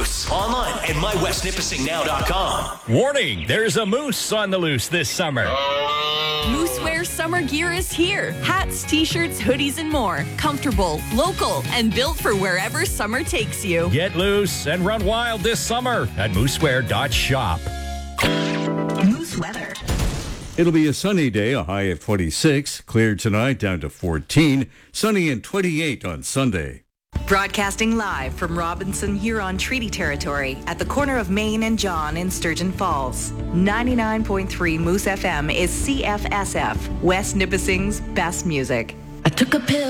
Moose. Online at mywestnipissingnow.com. Warning, there's a moose on the loose this summer. Moosewear summer gear is here. Hats, t-shirts, hoodies, and more. Comfortable, local, and built for wherever summer takes you. Get loose and run wild this summer at moosewear.shop. Moose weather. It'll be a sunny day, a high of 26. Clear tonight, down to 14. Sunny and 28 on Sunday. Broadcasting live from Robinson Huron Treaty Territory at the corner of Main and John in Sturgeon Falls. 99.3 Moose FM is CFSF, West Nipissing's best music. I took a pill.